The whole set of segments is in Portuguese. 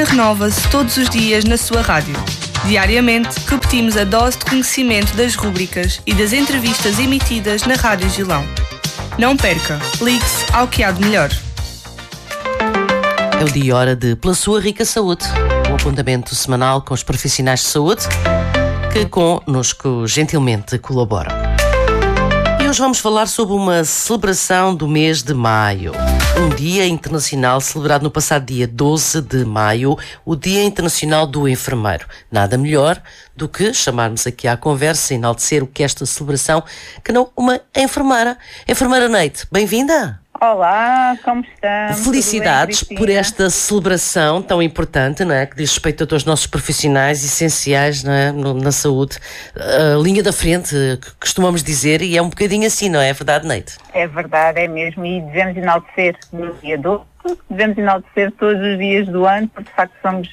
renova-se todos os dias na sua rádio. Diariamente, repetimos a dose de conhecimento das rúbricas e das entrevistas emitidas na Rádio Gilão. Não perca, ligue-se ao que há de melhor. É o dia e hora de Pela Sua Rica Saúde, um apontamento semanal com os profissionais de saúde que connosco gentilmente colaboram. E hoje vamos falar sobre uma celebração do mês de maio. Um dia internacional celebrado no passado dia 12 de maio, o Dia Internacional do Enfermeiro. Nada melhor do que chamarmos aqui à conversa e enaltecer o que é esta celebração, que não uma enfermeira. Enfermeira Neide, bem-vinda! Olá, como estamos? Felicidades por esta celebração tão importante, não é? Que diz respeito a todos os nossos profissionais essenciais, não é? Na saúde. A linha da frente, que costumamos dizer, e é um bocadinho assim, não é? É verdade, Neide? É verdade, é mesmo. E devemos enaltecer no dia 12, devemos enaltecer todos os dias do ano, porque de facto somos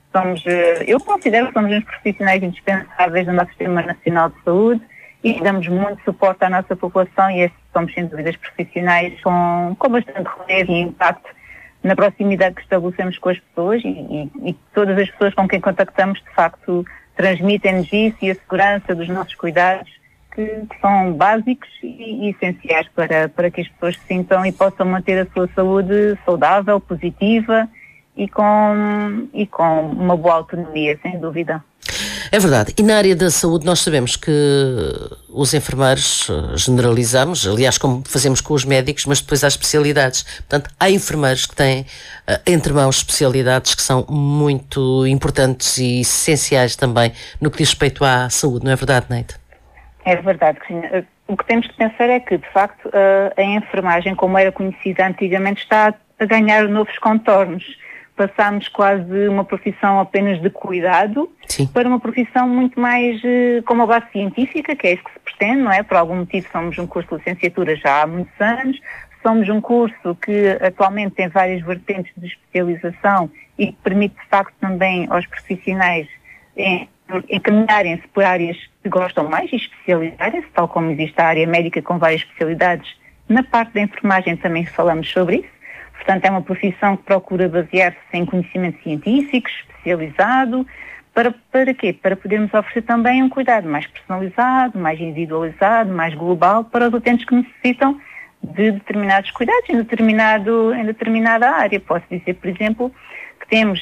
eu considero que somos uns profissionais indispensáveis no nosso Sistema Nacional de Saúde e damos muito suporte à nossa população e estes somos, sem dúvidas, profissionais com bastante relevo e impacto na proximidade que estabelecemos com as pessoas e todas as pessoas com quem contactamos, de facto, transmitem-nos isso e a segurança dos nossos cuidados, que são básicos e essenciais para que as pessoas se sintam e possam manter a sua saúde saudável, positiva e com uma boa autonomia, sem dúvida. É verdade. E na área da saúde nós sabemos que os enfermeiros generalizamos, aliás, como fazemos com os médicos, mas depois há especialidades. Portanto, há enfermeiros que têm entre mãos especialidades que são muito importantes e essenciais também no que diz respeito à saúde, não é verdade, Neide? É verdade, Cristina. O que temos que pensar é que, de facto, a enfermagem, como era conhecida antigamente, está a ganhar novos contornos. Passámos quase uma profissão apenas de cuidado Sim. para uma profissão muito mais com uma base científica, que é isso que se pretende, não é? Por algum motivo somos um curso de licenciatura já há muitos anos, somos um curso que atualmente tem várias vertentes de especialização e que permite de facto também aos profissionais encaminharem-se por áreas que gostam mais e especializarem-se, tal como existe a área médica com várias especialidades. Na parte da enfermagem também falamos sobre isso. Portanto, é uma profissão que procura basear-se em conhecimento científico, especializado, para quê? Para podermos oferecer também um cuidado mais personalizado, mais individualizado, mais global para os utentes que necessitam de determinados cuidados em determinada área. Posso dizer, por exemplo, que temos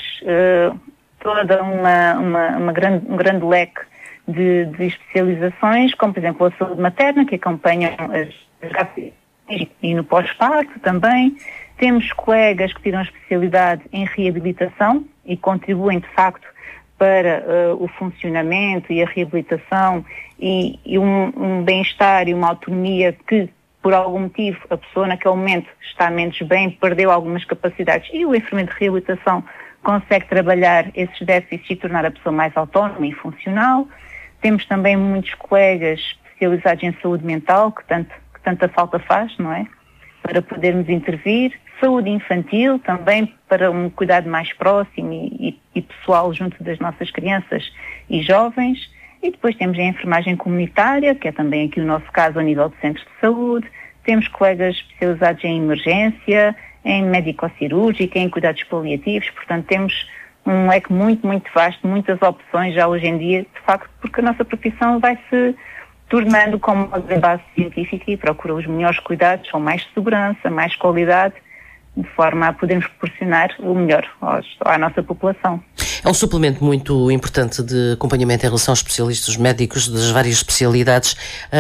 toda um grande leque de especializações, como por exemplo a saúde materna, que acompanham as grávidas e no pós-parto também. Temos colegas que tiram especialidade em reabilitação e contribuem, de facto, para o funcionamento e a reabilitação e um bem-estar e uma autonomia que, por algum motivo, a pessoa naquele momento está menos bem, perdeu algumas capacidades e o enfermeiro de reabilitação consegue trabalhar esses déficits e tornar a pessoa mais autónoma e funcional. Temos também muitos colegas especializados em saúde mental, que tanta falta faz, não é? Para podermos intervir. Saúde infantil também para um cuidado mais próximo e pessoal junto das nossas crianças e jovens. E depois temos a enfermagem comunitária, que é também aqui o nosso caso a nível de centros de saúde. Temos colegas especializados em emergência, em médico-cirúrgica, em cuidados paliativos. Portanto, temos um leque muito, muito vasto, muitas opções já hoje em dia, de facto, porque a nossa profissão vai se tornando como uma base científica e procura os melhores cuidados, com mais segurança, mais qualidade, de forma a podermos proporcionar o melhor à nossa população. É um suplemento muito importante de acompanhamento em relação aos especialistas, os médicos das várias especialidades.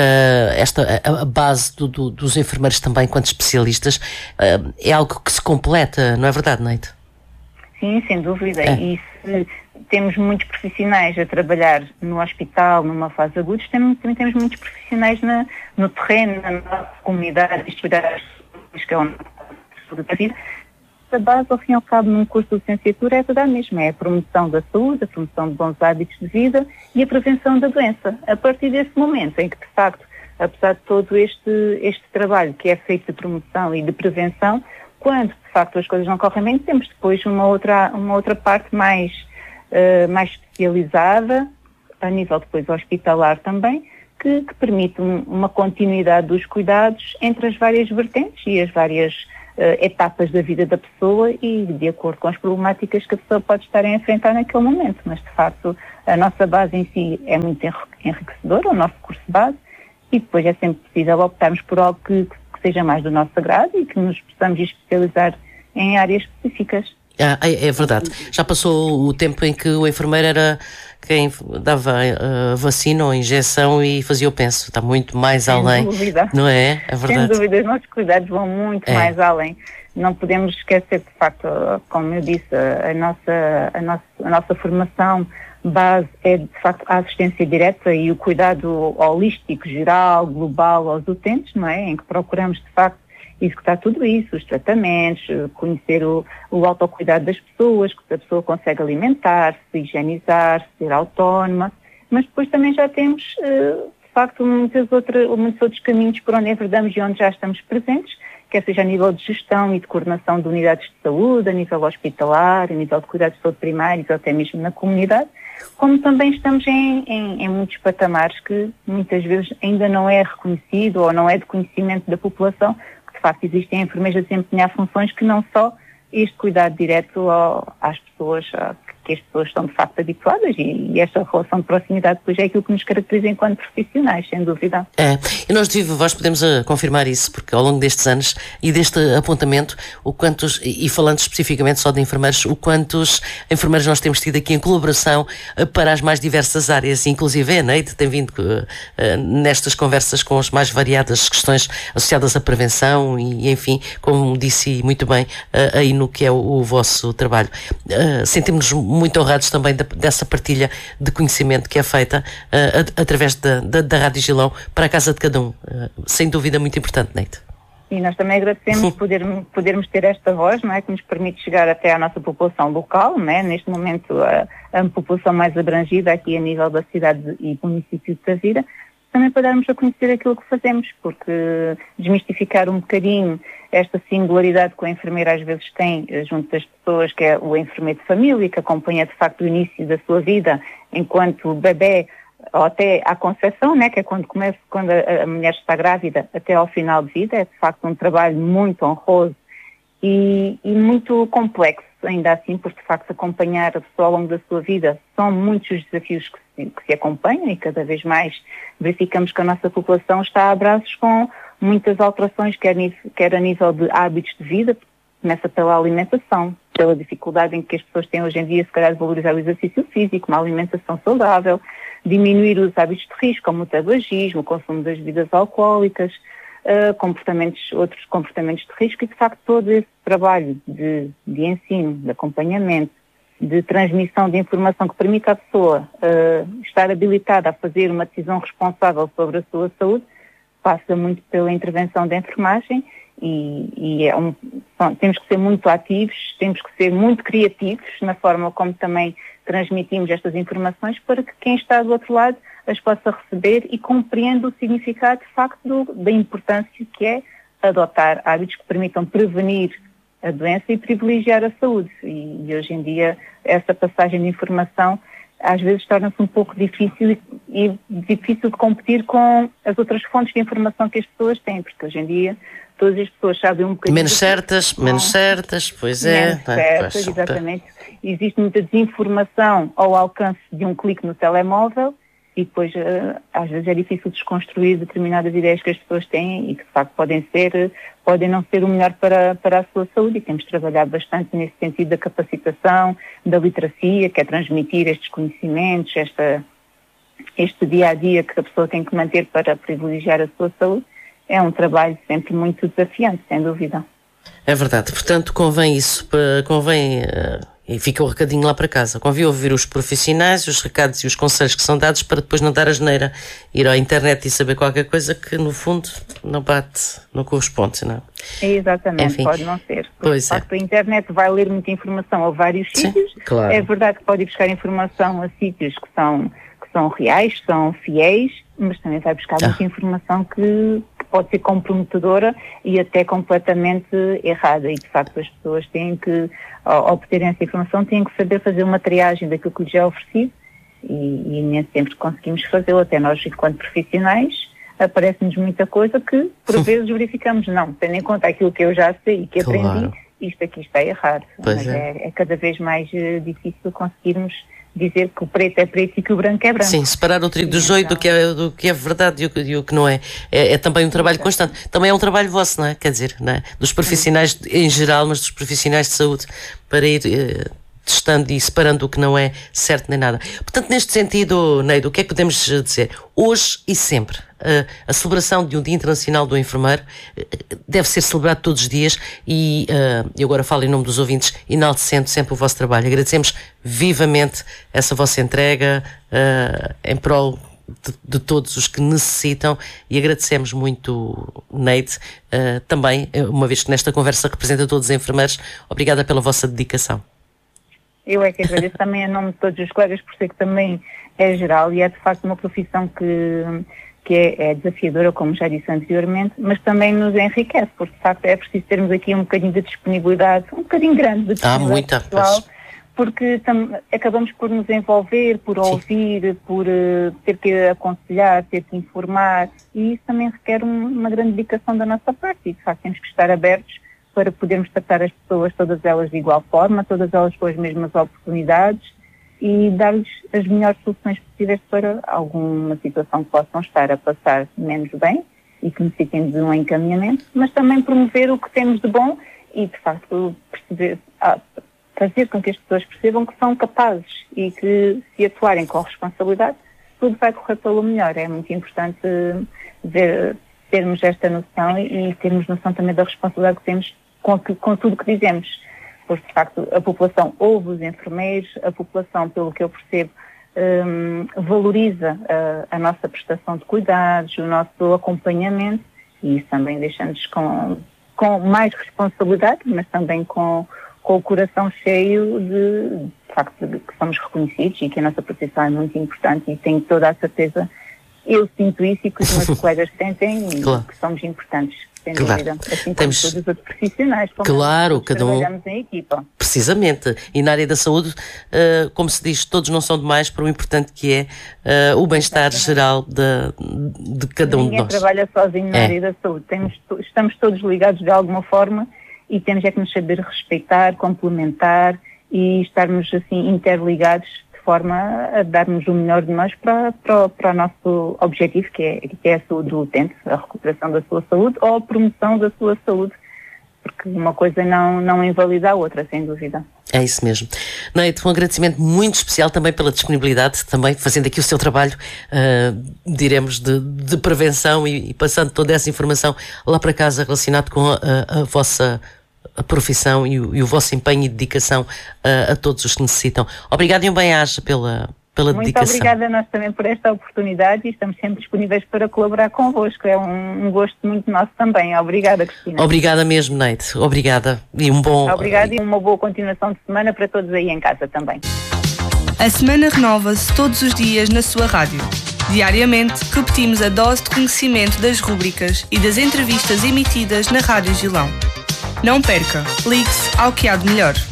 A base dos enfermeiros também, enquanto especialistas, é algo que se completa, não é verdade, Neide? Sim, sem dúvida. E se temos muitos profissionais a trabalhar no hospital, numa fase aguda, também temos muitos profissionais no terreno, na nossa comunidade, cuidados, que é da vida. A base, ao fim e ao cabo, num curso de licenciatura é toda a mesma. É a promoção da saúde, a promoção de bons hábitos de vida e a prevenção da doença. A partir desse momento em que, de facto, apesar de todo este trabalho que é feito de promoção e de prevenção, quando, de facto, as coisas não correm bem, temos depois uma outra parte mais especializada, a nível depois hospitalar também, que permite uma continuidade dos cuidados entre as várias vertentes e as várias etapas da vida da pessoa e de acordo com as problemáticas que a pessoa pode estar a enfrentar naquele momento. Mas, de facto, a nossa base em si é muito enriquecedora, o nosso curso base, e depois é sempre possível optarmos por algo que seja mais do nosso agrado e que nos possamos especializar em áreas específicas. É verdade. Já passou o tempo em que o enfermeiro era quem dava a vacina ou a injeção e fazia o penso. Está muito mais além. Sem dúvida. Não é? É verdade. Sem dúvida, os nossos cuidados vão muito mais além. Não podemos esquecer, de facto, como eu disse, a nossa formação base é, de facto, a assistência direta e o cuidado holístico, geral, global aos utentes, não é? Em que procuramos, de facto, executar tudo isso, os tratamentos, conhecer o autocuidado das pessoas, que a pessoa consegue alimentar-se, higienizar-se, ser autónoma, mas depois também já temos, de facto, muitos outros caminhos por onde enverdamos e onde já estamos presentes, quer seja a nível de gestão e de coordenação de unidades de saúde, a nível hospitalar, a nível de cuidados de saúde primários ou até mesmo na comunidade, como também estamos em muitos patamares que muitas vezes ainda não é reconhecido ou não é de conhecimento da população, que de facto existem enfermeiros a desempenhar funções que não só este cuidado direto às pessoas, que as pessoas estão de facto habituadas e esta relação de proximidade depois é aquilo que nos caracteriza enquanto profissionais, sem dúvida. E nós de Viva Voz podemos confirmar isso, porque ao longo destes anos e deste apontamento, e falando especificamente só de enfermeiros, o quantos enfermeiros nós temos tido aqui em colaboração para as mais diversas áreas, inclusive a Neide tem vindo nestas conversas com as mais variadas questões associadas à prevenção e enfim, como disse muito bem aí no que é o vosso trabalho. Sentimos-nos muito honrados também dessa partilha de conhecimento que é feita através da Rádio Gilão para a casa de cada um. Sem dúvida muito importante, Neide. E nós também agradecemos podermos ter esta voz, não é, que nos permite chegar até à nossa população local, não é? Neste momento a população mais abrangida aqui a nível da cidade e município de Tavira, também para darmos a conhecer aquilo que fazemos, porque desmistificar um bocadinho esta singularidade que o enfermeiro às vezes tem junto das pessoas, que é o enfermeiro de família, que acompanha de facto o início da sua vida enquanto bebê, ou até à concepção, né, que é quando a mulher está grávida até ao final de vida, é de facto um trabalho muito honroso e muito complexo, ainda assim, porque de facto acompanhar a pessoa ao longo da sua vida são muitos os desafios que se acompanham e cada vez mais verificamos que a nossa população está a braços com muitas alterações, quer a nível de hábitos de vida, começa pela alimentação, pela dificuldade em que as pessoas têm hoje em dia, se calhar, de valorizar o exercício físico, uma alimentação saudável, diminuir os hábitos de risco, como o tabagismo, o consumo das bebidas alcoólicas, outros comportamentos de risco, e de facto todo esse trabalho de ensino, de acompanhamento, de transmissão de informação que permita à pessoa estar habilitada a fazer uma decisão responsável sobre a sua saúde, passa muito pela intervenção da enfermagem e temos que ser muito ativos, temos que ser muito criativos na forma como também transmitimos estas informações para que quem está do outro lado as possa receber e compreenda o significado de facto da importância que é adotar hábitos que permitam prevenir a doença e privilegiar a saúde. E hoje em dia essa passagem de informação às vezes torna-se um pouco difícil e difícil de competir com as outras fontes de informação que as pessoas têm, porque hoje em dia todas as pessoas sabem um bocadinho... Menos certas, pois é. Menos certas, exatamente. Existe muita desinformação ao alcance de um clique no telemóvel e depois às vezes é difícil desconstruir determinadas ideias que as pessoas têm e que de facto podem não ser o melhor para a sua saúde, e temos trabalhado bastante nesse sentido da capacitação, da literacia, que é transmitir estes conhecimentos, este dia-a-dia que a pessoa tem que manter para privilegiar a sua saúde. É um trabalho sempre muito desafiante, sem dúvida. É verdade, portanto convém isso, e fica o recadinho lá para casa, convém ouvir os profissionais, os recados e os conselhos que são dados para depois não dar asneira, ir à internet e saber qualquer coisa que no fundo não bate, não corresponde, não é? Exatamente, enfim, pode não ser. Porque, de facto, a internet vai ler muita informação a vários sítios. Claro. É verdade que pode ir buscar informação a sítios que são reais, que são fiéis, mas também vai buscar muita informação que pode ser comprometedora e até completamente errada, e de facto as pessoas têm que, ao obterem essa informação, têm que saber fazer uma triagem daquilo que lhes é oferecido e nem sempre conseguimos fazê-lo, até nós enquanto profissionais, aparece-nos muita coisa que, por vezes, verificamos, não, tendo em conta aquilo que eu já sei e que aprendi, isto aqui está errado. Mas é cada vez mais difícil conseguirmos dizer que o preto é preto e que o branco é branco. Sim, separar o trigo do joio do que é verdade e o que não é. É também um trabalho constante. Também é um trabalho vosso, não é? Quer dizer, não é? Dos profissionais em geral, mas dos profissionais de saúde, para ir testando e separando o que não é certo nem nada. Portanto, neste sentido, Neide, o que é que podemos dizer? Hoje e sempre, a celebração de um Dia Internacional do Enfermeiro deve ser celebrado todos os dias e eu agora falo em nome dos ouvintes, enaltecendo sempre o vosso trabalho. Agradecemos vivamente essa vossa entrega em prol de todos os que necessitam e agradecemos muito, Neide, também, uma vez que nesta conversa representa todos os enfermeiros, obrigada pela vossa dedicação. Eu é que agradeço também em nome de todos os colegas, por ser que também é geral e é de facto uma profissão que é desafiadora, como já disse anteriormente, mas também nos enriquece, porque de facto é preciso termos aqui um bocadinho de disponibilidade, um bocadinho grande de disponibilidade pessoal, porque acabamos por nos envolver, por ouvir, por ter que aconselhar, ter que informar, e isso também requer uma grande dedicação da nossa parte e de facto temos que estar abertos para podermos tratar as pessoas, todas elas de igual forma, todas elas com as mesmas oportunidades e dar-lhes as melhores soluções possíveis para alguma situação que possam estar a passar menos bem e que necessitem de um encaminhamento, mas também promover o que temos de bom e, de facto, fazer com que as pessoas percebam que são capazes e que, se atuarem com responsabilidade, tudo vai correr pelo melhor. É muito importante termos esta noção e termos noção também da responsabilidade que temos com tudo o que dizemos, porque de facto a população ouve os enfermeiros, a população, pelo que eu percebo, valoriza a nossa prestação de cuidados, o nosso acompanhamento e isso também deixa-nos com mais responsabilidade, mas também com o coração cheio de facto de que somos reconhecidos e que a nossa profissão é muito importante e tenho toda a certeza, eu sinto isso e que os meus colegas sentem que somos importantes. Sem dúvida, assim como todos os outros profissionais, como cada um trabalhamos em equipa. Precisamente, e na área da saúde, como se diz, todos não são demais para o importante que é o bem-estar geral de cada um de nós. Ninguém trabalha sozinho na área da saúde, estamos todos ligados de alguma forma e temos que nos saber respeitar, complementar e estarmos assim interligados de forma a darmos o melhor de nós para o nosso objetivo, que é a saúde do utente, a recuperação da sua saúde ou a promoção da sua saúde, porque uma coisa não invalida a outra, sem dúvida. É isso mesmo. Neide, um agradecimento muito especial também pela disponibilidade, também fazendo aqui o seu trabalho, diremos, de prevenção e passando toda essa informação lá para casa relacionado com a vossa profissão e o vosso empenho e dedicação a todos os que necessitam. Obrigado e um bem-aja pela dedicação. Muito obrigada a nós também por esta oportunidade e estamos sempre disponíveis para colaborar convosco. É um gosto muito nosso também. Obrigada, Cristina. Obrigada mesmo, Neide. Obrigada e Obrigada e uma boa continuação de semana para todos aí em casa também. A semana renova-se todos os dias na sua rádio. Diariamente, repetimos a dose de conhecimento das rúbricas e das entrevistas emitidas na Rádio Gilão. Não perca, ligue-se ao que há de melhor.